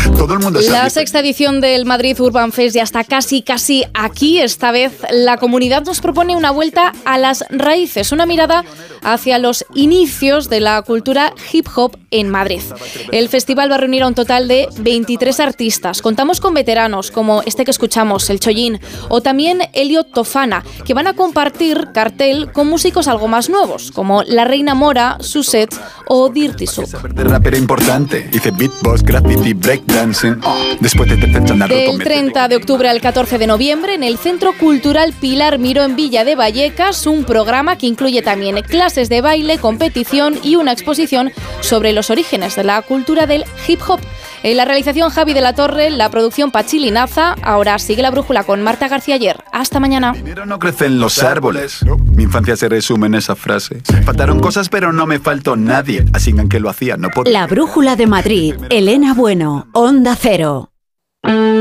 Todo el mundo sabe. La sexta edición del Madrid Urban Fest ya está casi aquí. Esta vez la comunidad nos propone una vuelta a las raíces, una mirada hacia los inicios de la cultura hip hop en Madrid. El festival va a reunir a un total de 23 artistas. Contamos con veteranos como este que escuchamos, el Chollín, o también Elliot Tofana, que van a compartir cartel con músicos algo más nuevos, como La Reina Mora, Suset o Dirty Soup. Del 30 de octubre al 14 de noviembre, en el Centro Cultural Pilar Miró en Villa de Vallecas, un programa que incluye también clases de baile, competición y una exposición sobre los orígenes de la cultura del hip hop. En la realización Javi de la Torre, la producción Pachilinaza. Ahora sigue La Brújula con Marta García Ayer. Hasta mañana. El dinero no crece en los árboles. Mi infancia se resume en esa frase. Faltaron cosas, pero no me faltó nadie. Así que lo hacía, no podía. La Brújula de Madrid. Elena Bueno, Onda Cero.